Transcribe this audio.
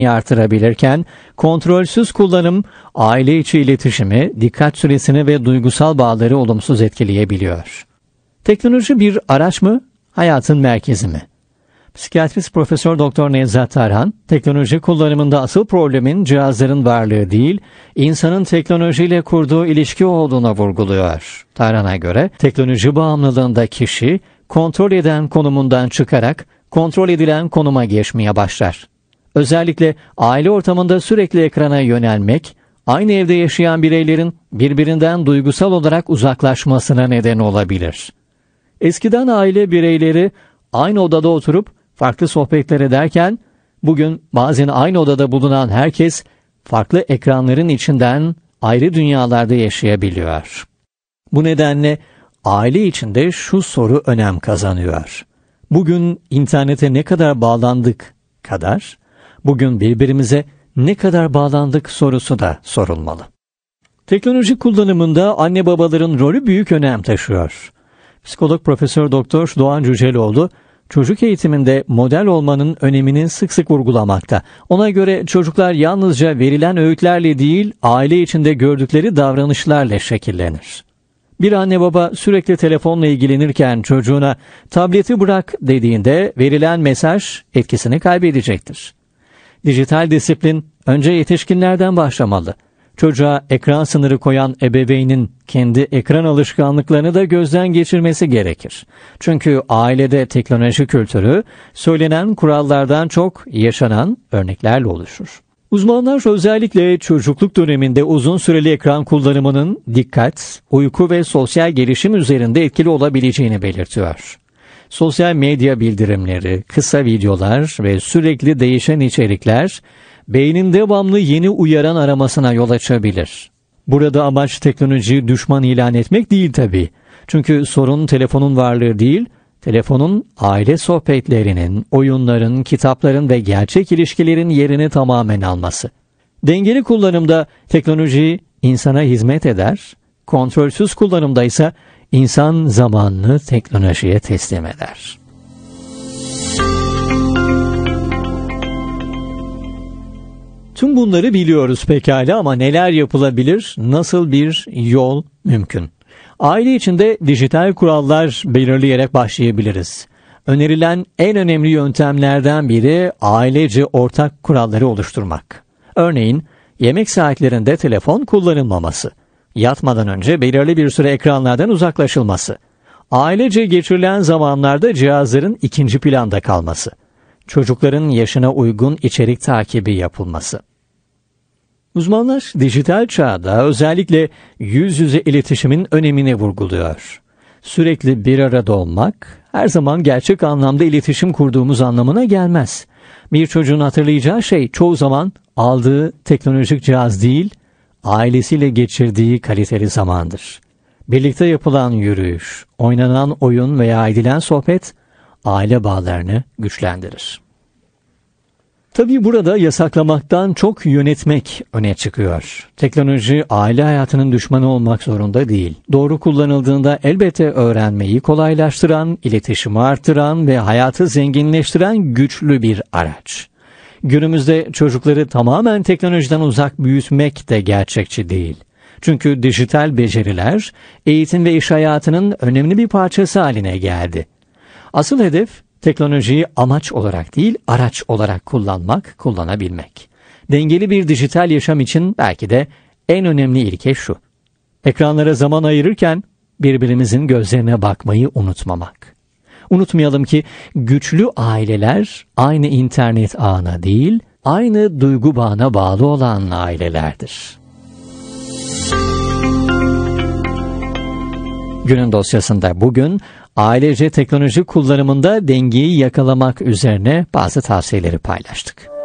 artırabilirken kontrolsüz kullanım aile içi iletişimi, dikkat süresini ve duygusal bağları olumsuz etkileyebiliyor. Teknoloji bir araç mı, hayatın merkezi mi? Psikiyatrist Profesör Doktor Nevzat Tarhan, teknoloji kullanımında asıl problemin cihazların varlığı değil, insanın teknolojiyle kurduğu ilişki olduğuna vurguluyor. Tarhan'a göre teknoloji bağımlılığında kişi kontrol eden konumundan çıkarak kontrol edilen konuma geçmeye başlar. Özellikle aile ortamında sürekli ekrana yönelmek, aynı evde yaşayan bireylerin birbirinden duygusal olarak uzaklaşmasına neden olabilir. Eskiden aile bireyleri aynı odada oturup farklı sohbetler ederken, bugün bazen aynı odada bulunan herkes farklı ekranların içinden ayrı dünyalarda yaşayabiliyor. Bu nedenle aile içinde şu soru önem kazanıyor. Bugün internete ne kadar bağlandık kadar, bugün birbirimize ne kadar bağlandık sorusu da sorulmalı. Teknoloji kullanımında anne babaların rolü büyük önem taşıyor. Psikolog Profesör Doktor Doğan Cüceloğlu, çocuk eğitiminde model olmanın önemini sık sık vurgulamakta. Ona göre çocuklar yalnızca verilen öğütlerle değil, aile içinde gördükleri davranışlarla şekillenir. Bir anne baba sürekli telefonla ilgilenirken çocuğuna tableti bırak dediğinde verilen mesaj etkisini kaybedecektir. Dijital disiplin önce yetişkinlerden başlamalı. Çocuğa ekran sınırı koyan ebeveynin kendi ekran alışkanlıklarını da gözden geçirmesi gerekir. Çünkü ailede teknoloji kültürü söylenen kurallardan çok yaşanan örneklerle oluşur. Uzmanlar özellikle çocukluk döneminde uzun süreli ekran kullanımının dikkat, uyku ve sosyal gelişim üzerinde etkili olabileceğini belirtiyor. Sosyal medya bildirimleri, kısa videolar ve sürekli değişen içerikler beynin devamlı yeni uyaran aramasına yol açabilir. Burada amaç teknolojiyi düşman ilan etmek değil tabii. Çünkü sorun telefonun varlığı değil, telefonun aile sohbetlerinin, oyunların, kitapların ve gerçek ilişkilerin yerini tamamen alması. Dengeli kullanımda teknoloji insana hizmet eder, kontrolsüz kullanımda ise insan zamanını teknolojiye teslim eder. Tüm bunları biliyoruz pekala ama neler yapılabilir, nasıl bir yol mümkün? Aile içinde dijital kurallar belirleyerek başlayabiliriz. Önerilen en önemli yöntemlerden biri ailece ortak kuralları oluşturmak. Örneğin yemek saatlerinde telefon kullanılmaması, yatmadan önce belirli bir süre ekranlardan uzaklaşılması, ailece geçirilen zamanlarda cihazların ikinci planda kalması, çocukların yaşına uygun içerik takibi yapılması. Uzmanlar dijital çağda özellikle yüz yüze iletişimin önemini vurguluyor. Sürekli bir arada olmak her zaman gerçek anlamda iletişim kurduğumuz anlamına gelmez. Bir çocuğun hatırlayacağı şey çoğu zaman aldığı teknolojik cihaz değil, ailesiyle geçirdiği kaliteli zamandır. Birlikte yapılan yürüyüş, oynanan oyun veya edilen sohbet aile bağlarını güçlendirir. Tabii burada yasaklamaktan çok yönetmek öne çıkıyor. Teknoloji aile hayatının düşmanı olmak zorunda değil. Doğru kullanıldığında elbette öğrenmeyi kolaylaştıran, iletişimi artıran ve hayatı zenginleştiren güçlü bir araç. Günümüzde çocukları tamamen teknolojiden uzak büyütmek de gerçekçi değil. Çünkü dijital beceriler eğitim ve iş hayatının önemli bir parçası haline geldi. Asıl hedef teknolojiyi amaç olarak değil, araç olarak kullanmak, kullanabilmek. Dengeli bir dijital yaşam için belki de en önemli ilke şu: ekranlara zaman ayırırken birbirimizin gözlerine bakmayı unutmamak. Unutmayalım ki güçlü aileler aynı internet ağına değil, aynı duygu bağına bağlı olan ailelerdir. Günün dosyasında bugün ailece teknoloji kullanımında dengeyi yakalamak üzerine bazı tavsiyeleri paylaştık.